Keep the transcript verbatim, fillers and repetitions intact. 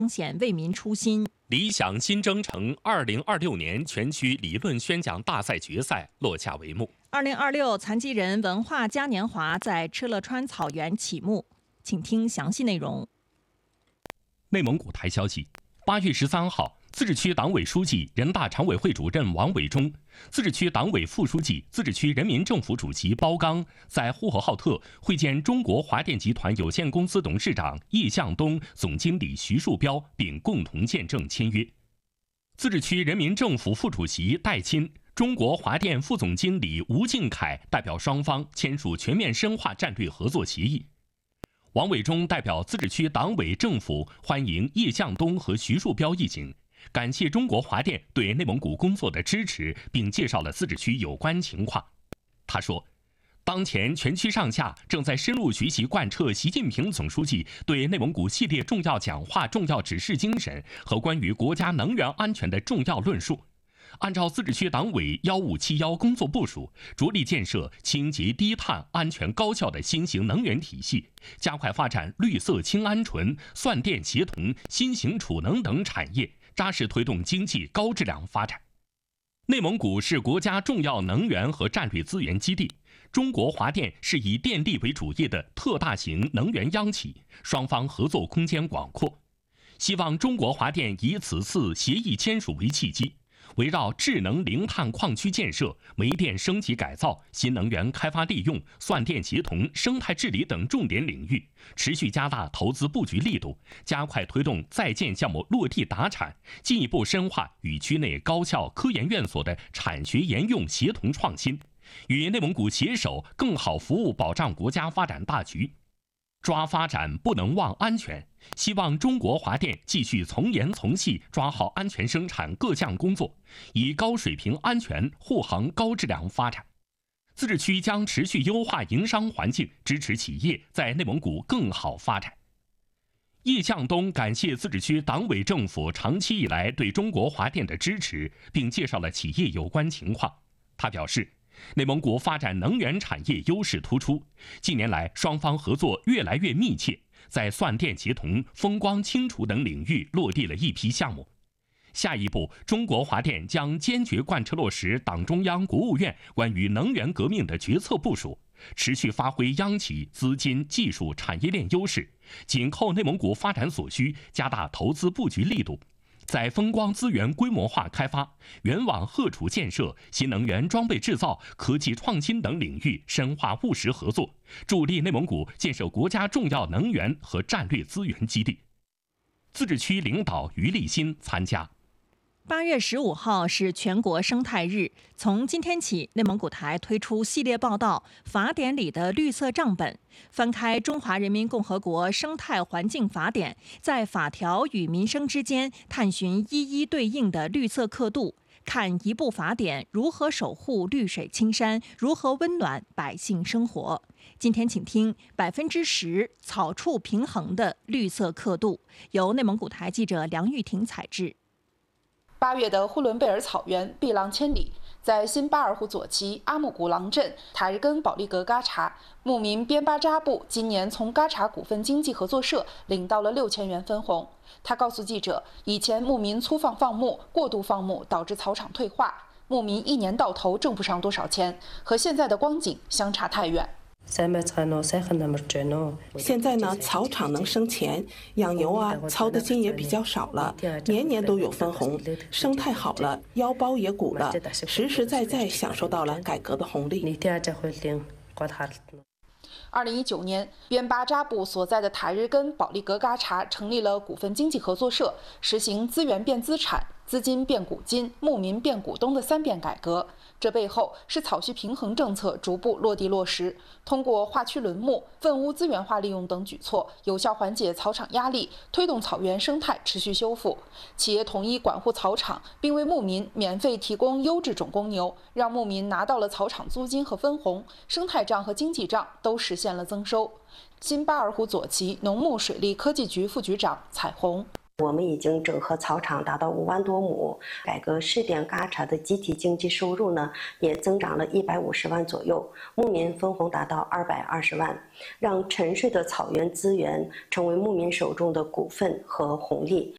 显为民初心。 理想新征程二零二六年全区理论宣讲大赛决赛落下帷幕。 二零二六残疾人文化嘉年华在车勒川草原启幕，请听详细内容。 内蒙古台消息，八月十三号，自治区党委书记、人大常委会主任王伟忠，自治区党委副书记、自治区人民政府主席包刚在呼和浩特会见中国华电集团有限公司董事长叶向东、总经理徐树标，并共同见证签约。自治区人民政府副主席戴钦、中国华电副总经理吴敬凯代表双方签署全面深化战略合作协议。王伟忠代表自治区党委政府欢迎叶向东和徐树标一行，感谢中国华电对内蒙古工作的支持，并介绍了自治区有关情况。他说，当前全区上下正在深入学习贯彻习近平总书记对内蒙古系列重要讲话重要指示精神和关于国家能源安全的重要论述，按照自治区党委幺五七幺工作部署，着力建设清洁低碳、安全高效的新型能源体系，加快发展绿色氢鹌鹑、算电协同、新型储能等产业，扎实推动经济高质量发展。内蒙古是国家重要能源和战略资源基地，中国华电是以电力为主业的特大型能源央企，双方合作空间广阔。希望中国华电以此次协议签署为契机，围绕智能零碳矿区建设、煤电升级改造、新能源开发利用、算电协同、生态治理等重点领域，持续加大投资布局力度，加快推动在建项目落地达产，进一步深化与区内高校、科研院所的产学研用协同创新，与内蒙古携手更好服务保障国家发展大局。抓发展不能忘安全，希望中国华电继续从严从细抓好安全生产各项工作，以高水平安全护航高质量发展。自治区将持续优化营商环境，支持企业在内蒙古更好发展。叶向东感谢自治区党委政府长期以来对中国华电的支持，并介绍了企业有关情况。他表示，内蒙古发展能源产业优势突出，近年来双方合作越来越密切，在算电协同、风光清除等领域落地了一批项目。下一步，中国华电将坚决贯彻落实党中央、国务院关于能源革命的决策部署，持续发挥央企资金、技术、产业链优势，紧扣内蒙古发展所需，加大投资布局力度。在风光资源规模化开发、远网荷储建设、新能源装备制造、科技创新等领域深化务实合作，助力内蒙古建设国家重要能源和战略资源基地。自治区领导于立新参加。 八月十五号是全国生态日，从今天起，内蒙古台推出系列报道《法典里的绿色账本》，翻开中华人民共和国生态环境法典，在法条与民生之间探寻一一对应的绿色刻度，看一部法典如何守护绿水青山，如何温暖百姓生活。今天请听百分之十草畜平衡的绿色刻度，由内蒙古台记者梁玉婷采制。 八月的呼伦贝尔草原碧浪千里，在新巴尔虎左旗阿木古郎镇塔日根保利格嘎查，牧民边巴扎布今年从嘎查股份经济合作社领到了六千元分红。他告诉记者，以前牧民粗放放牧、过度放牧导致草场退化，牧民一年到头挣不上多少钱，和现在的光景相差太远。 现在呢，草场能生钱，养牛啊，操的心也比较少了，年年都有分红，生态好了，腰包也鼓了，实实在在享受到了改革的红利。 二零一九年，边巴扎布所在的塔日根保利格嘎查成立了股份经济合作社，实行资源变资产、资金变股金、牧民变股东的三变改革。这背后是草畜平衡政策逐步落地落实，通过划区轮牧、粪污资源化利用等举措，有效缓解草场压力，推动草原生态持续修复。企业统一管护草场，并为牧民免费提供优质种公牛，让牧民拿到了草场租金和分红，生态账和经济账都实现了增收。新巴尔虎左旗农牧水利科技局副局长彩虹。 我们已经整合草场达到五万多亩，改革试点嘎查的集体经济收入呢也增长了一百五十万左右，牧民分红达到二百二十万，让沉睡的草原资源成为牧民手中的股份和红利。